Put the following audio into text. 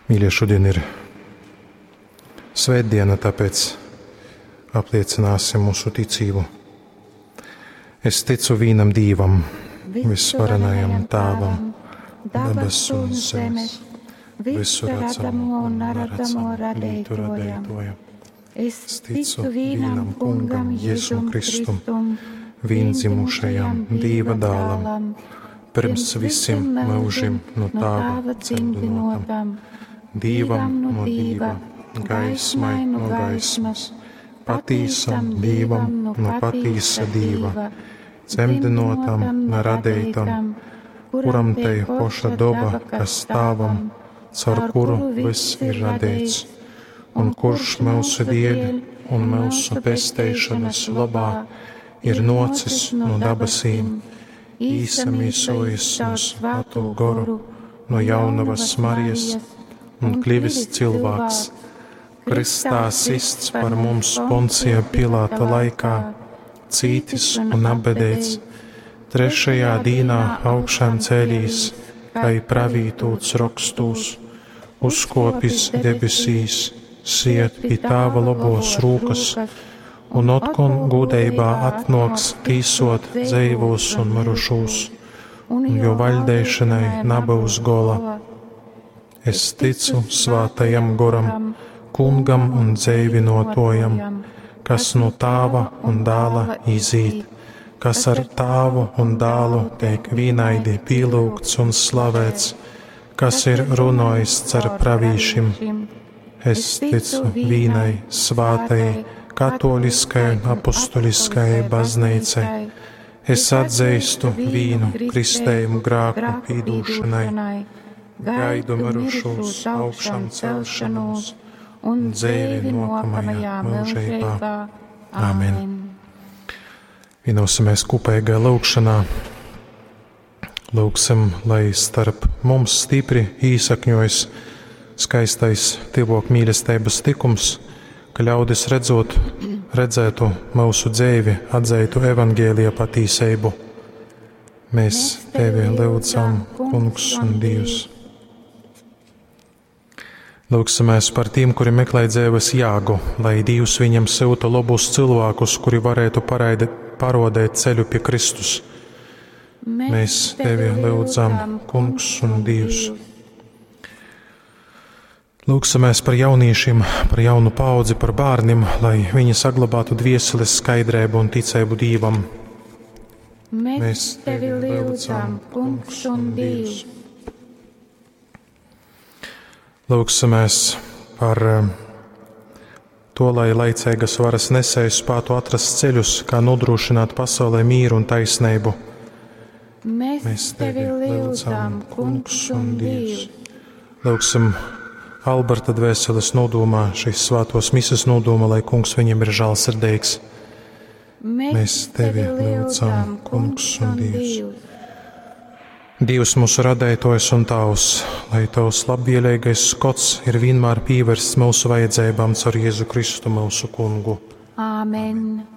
Mīļie, šodien ir svētdiena, tāpēc apliecināsim mūsu ticību. Es ticu vienam Dievam, visvarenajam Tēvam, debesu un zemes, visu redzamo un neredzamo radītājam. Es ticu vienam Kungam, Jēzum Kristum, viendzimušajam Dieva dēlam, pirms visiem mūžiem no Tēva dzemdinotam, Dievam no Dieva, gaismai no gaismas, patīsam Dievam no patīsa Dieva, dzemdinotam no radītam, kuram te poša doba, kas Tēvam, caur kuru viss ir radīts, un kurš mūsu dēļ un mūsu pestēšanas labā ir nocis no dabasīm, īsamīsojis no Svēto goru, no jaunavas Marijas, un klivis cilvēks, Kristā sists par mums Poncija Pilāta laikā, cītis un apbedēts, trešajā dīnā augšām ceļīs, kai pravītūts rakstūs, uzkopis debesīs, siet pie Tēva labos rūkas, un otkon gudībā atnoks tīsot dzīvos un marušūs, un jo vaļdēšanai nebūs gola. Es ticu Svētajam goram, Kungam un dzīvinotojam, kas no Tēva un Dēla izīt, kas ar Tēvu un Dēlu tiek vienaidi pielūgts un slavēts, kas ir runājis caur pravīšiem. Es ticu vienai svētai, katoliskai, apostoliskai baznīcai. Es atzīstu vienu kristējumu grēku pīdūšanai, gaidu mirušos augšām celšanos un dzīvi nākamajā mūžībā. Āmen. Vienosimies kopīgā lūgšanā. Lūgsim, lai starp mums stipri īsakņojas skaistais Tevok mīlestības tikums, ka ļaudis redzētu mūsu dzīvi, atzeitu evangēlija patīsību. Mēs Tevi lūdzam, Kungs un Dievs. Lūgsimies par tiem, kuri meklē dzīves jāgu, lai Dievs viņam sūta labus cilvēkus, kuri varētu parodēt ceļu pie Kristus. Mēs Tevi lūdzam, Kungs un Dievs. Lūgsimies par jauniešiem, par jaunu paudzi, par bērniem, lai viņi saglabātu dvieseles skaidrību un ticību Dievam. Mēs Tevi lūdzam, Kungs un Dievs. Lūgsimies par to, lai laicīgas varas nesējs spētu atrast ceļus, kā nodrošināt pasaulē mīru un taisnību. Mēs Tevi lūdzam, Kungs un Dievs. Lūgsim Alberta dvēseles nodomā, šīs svētos misas nodomā, lai Kungs viņam ir žēlsirdīgs. Mēs Tevi lūdzam, Kungs un Dievs. Dievs mūsu radētojs un Tavs, lai Tavs labvēlīgais skots ir vienmēr pievērsts mūsu vajadzībām caur Jēzu Kristu mūsu Kungu. Āmen.